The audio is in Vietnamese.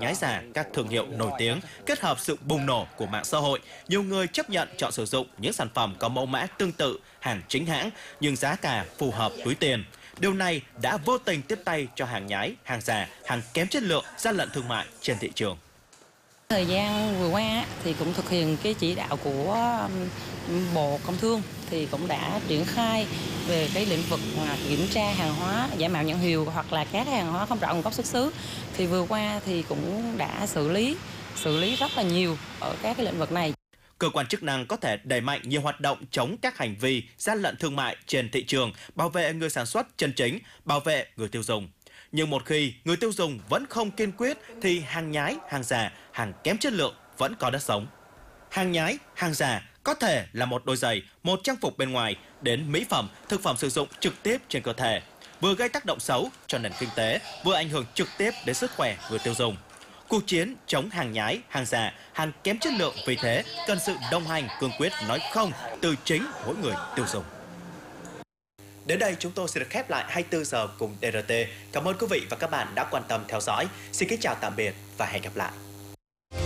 nhái giả các thương hiệu nổi tiếng kết hợp sự bùng nổ của mạng xã hội, nhiều người chấp nhận chọn sử dụng những sản phẩm có mẫu mã tương tự, hàng chính hãng nhưng giá cả phù hợp túi tiền. Điều này đã vô tình tiếp tay cho hàng nhái, hàng giả, hàng kém chất lượng, gian lận thương mại trên thị trường. Thời gian vừa qua thì cũng thực hiện cái chỉ đạo của Bộ Công Thương thì cũng đã triển khai về cái lĩnh vực kiểm tra hàng hóa giả mạo nhãn hiệu hoặc là các hàng hóa không rõ nguồn gốc xuất xứ. Thì vừa qua thì cũng đã xử lý rất là nhiều ở các cái lĩnh vực này. Cơ quan chức năng có thể đẩy mạnh nhiều hoạt động chống các hành vi gian lận thương mại trên thị trường, bảo vệ người sản xuất chân chính, bảo vệ người tiêu dùng. Nhưng một khi người tiêu dùng vẫn không kiên quyết thì hàng nhái, hàng giả, hàng kém chất lượng vẫn có đất sống. Hàng nhái, hàng giả có thể là một đôi giày, một trang phục bên ngoài, đến mỹ phẩm, thực phẩm sử dụng trực tiếp trên cơ thể, vừa gây tác động xấu cho nền kinh tế, vừa ảnh hưởng trực tiếp đến sức khỏe người tiêu dùng. Cuộc chiến chống hàng nhái, hàng giả, hàng kém chất lượng vì thế cần sự đồng hành cương quyết nói không từ chính mỗi người tiêu dùng. Đến đây chúng tôi sẽ được khép lại 24 giờ cùng DRT. Cảm ơn quý vị và các bạn đã quan tâm theo dõi. Xin kính chào tạm biệt và hẹn gặp lại.